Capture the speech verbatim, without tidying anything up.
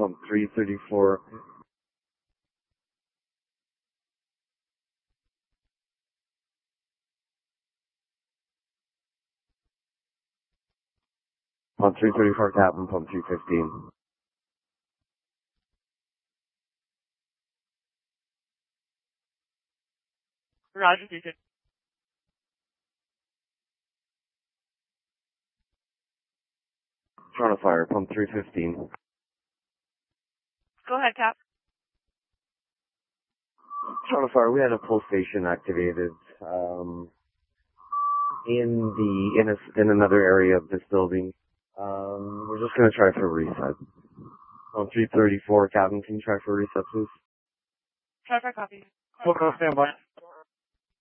pump three thirty-four. Pump three thirty-four, Captain, pump three fifteen. Roger, Deacon. Toronto Fire, pump three fifteen. Go ahead, Cap. Toronto Fire, we had a pull station activated um, in the in a, in another area of this building. Um, we're just going to try for a reset. On three thirty-four, Captain, can you try for a reset, please? Try for a copy. We'll go stand by.